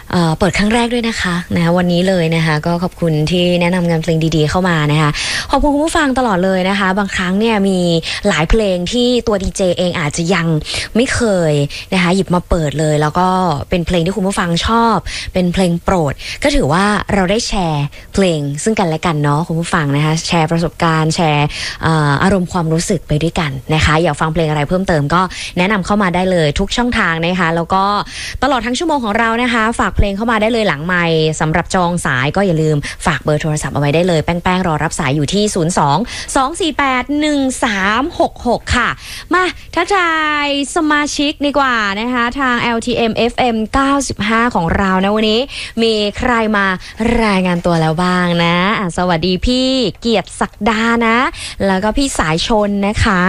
เปิดครั้งแรกด้วยนะคะวันนี้เลยนะคะก็ขอบคุณที่แนะนำงานเพลงดีๆเข้ามานะคะขอบคุณคุณผู้ฟังตลอดเลยนะคะบางครั้งเนี่ยมีหลายเพลงที่ตัวดีเจเองอาจจะยังไม่เคยนะคะหยิบมาเปิดเลยแล้วก็เป็นเพลงที่คุณผู้ฟังชอบเป็นเพลงโปรดก็ถือว่าเราได้แชร์เพลงซึ่งกันและกันเนาะคุณผู้ฟังนะคะแชร์ประสบการณ์แชร์อารมณ์ความรู้สึกไปด้วยกันนะคะอยากฟังเพลงอะไรเพิ่มเติมก็แนะนำเข้ามาได้เลยทุกช่องทางนะคะแล้วก็ตลอดทั้งชั่วโมงของเรานะคะฝากเพลงเข้ามาได้เลยหลังไมค์สำหรับจองสายก็อย่าลืมฝากเบอร์โทรศัพท์เอาไว้ได้เลยแป้งๆรอรับสายอยู่ที่02-248-1366ค่ะมาทักทายสมาชิกดีกว่านะคะทาง LTM FM 95ของเรานะวันนี้มีใครมารายงานตัวแล้วบ้างนะสวัสดีพี่เกียรติศักดานะแล้วก็พี่สายชนนะคะ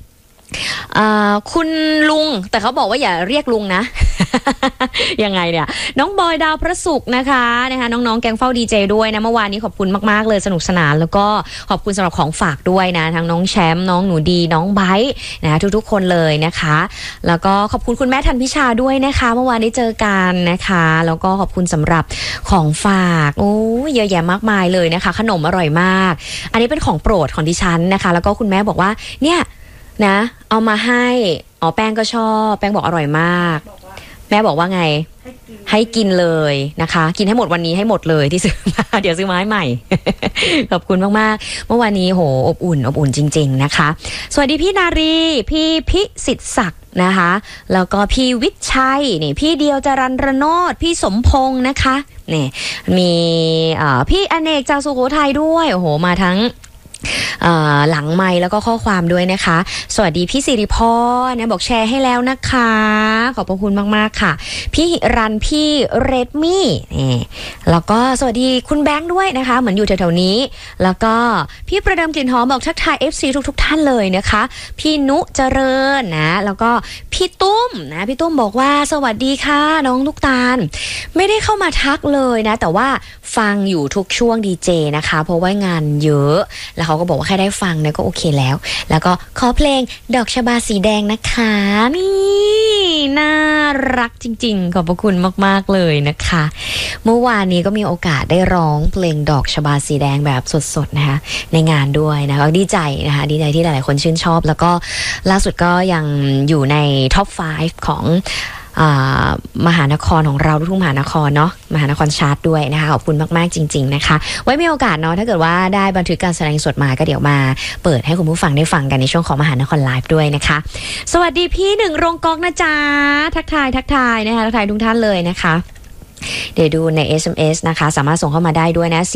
คุณลุงแต่เขาบอกว่าอย่าเรียกลุงนะ ยังไงเนี่ยน้องบอยดาวพระศุกร์นะคะน้องๆแกงเฝ้าดีเจด้วยนะเมื่อวานนี้ขอบคุณมากๆเลยสนุกสนานแล้วก็ขอบคุณสำหรับของฝากด้วยนะทั้งน้องแชมป์น้องหนูดีน้องไบร์ทนะทุกๆคนเลยนะคะแล้วก็ขอบคุณคุณแม่ทันพิชาด้วยนะคะเมื่อวานนี้เจอกันนะคะแล้วก็ขอบคุณสำหรับของฝากโอ้เยอะแยะมากมายเลยนะคะขนมอร่อยมากอันนี้เป็นของโปรดของดิฉันนะคะแล้วก็คุณแม่บอกว่าเนี่ยนะเอามาให้แป้งก็ชอบแป้งบอกอร่อยมากแม่บอกว่าไงให้กินเลยนะคะกินให้หมดวันนี้ให้หมดเลยที่ซื้อมา เดี๋ยวซื้อมาให้ใหม่ ขอบคุณมากๆเมื่อวานนี้โหอบอุ่นจริงๆนะคะสวัสดีพี่นารีพี่พิสิทธิ์ศักดิ์นะคะแล้วก็พี่วิชัยนี่พี่เดียวจรัญรโนดพี่สมพงษ์นะคะนี่มีพี่อเนกจากสุโขทัยด้วยโอ้โหมาทั้งหลังไมค์แล้วก็ข้อความด้วยนะคะสวัสดีพี่สิริพรนะบอกแชร์ให้แล้วนะคะขอบพระคุณมากๆค่ะพี่หิรันพี่เรดมี่นี่แล้วก็สวัสดีคุณแบงค์ด้วยนะคะเหมือนอยู่แถวๆนี้แล้วก็พี่ประเดิมกลิ่นหอมบอกทักทาย FC ทุกท่านเลยนะคะพี่นุเจริญนะแล้วก็พี่ตุ้มนะพี่ตุ้มบอกว่าสวัสดีค่ะน้องลูกตาลไม่ได้เข้ามาทักเลยนะแต่ว่าฟังอยู่ทุกช่วงดีเจนะคะเพราะว่างานเยอะแล้วเขาก็บอกว่าแค่ได้ฟังเนี่ยก็โอเคแล้วก็ขอเพลงดอกชบาสีแดงนะคะนี่น่ารักจริงๆขอบพระคุณมากๆเลยนะคะเมื่อวานนี้ก็มีโอกาสได้ร้องเพลงดอกชบาสีแดงแบบสดๆนะคะในงานด้วยนะคะดีใจนะคะดีใจที่หลายๆคนชื่นชอบแล้วก็ล่าสุดก็ยังอยู่ในท็อป 5 ของมหานครของเราลูกทุ่งมหานครเนาะมหานครชาร์ตด้วยนะคะขอบคุณมากๆจริงๆนะคะไว้มีโอกาสเนาะถ้าเกิดว่าได้บันทึกการแสดงสดมาก็เดี๋ยวมาเปิดให้คุณผู้ฟังได้ฟังกันในช่วงของมหานครไลฟ์ด้วยนะคะสวัสดีพี่หนึ่งโรงกอกนะจ๊ะทักทายนะคะทักทายทุกท่านเลยนะคะเดี๋ยวดูใน SMS นะคะสามารถส่งเข้ามาได้ด้วยนะ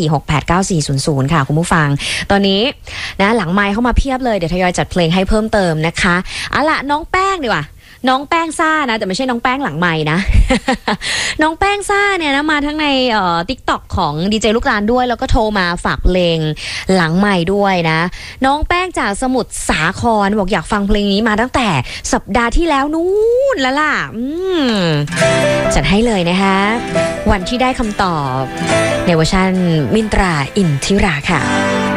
4689400ค่ะคุณผู้ฟังตอนนี้นะหลังไมค์เข้ามาเพียบเลยเดี๋ยวทยอยจัดเพลงให้เพิ่มเติมนะคะเอาล่ะน้องแป้งดีกว่าน้องแป้งซ่านะแต่ไม่ใช่น้องแป้งหลังไมค์นะ น้องแป้งซ่าเนี่ยนะมาทั้งในTikTok ของดีเจลูกหลานด้วยแล้วก็โทรมาฝากเพลงหลังไมค์ด้วยนะน้องแป้งจากสมุทรสาครบอกอยากฟังเพลงนี้มาตั้งแต่สัปดาห์ที่แล้วนู้นแล้วล่ะจัดให้เลยนะคะวันที่ได้คำตอบในเวอร์ชันมินตราอินทิราค่ะ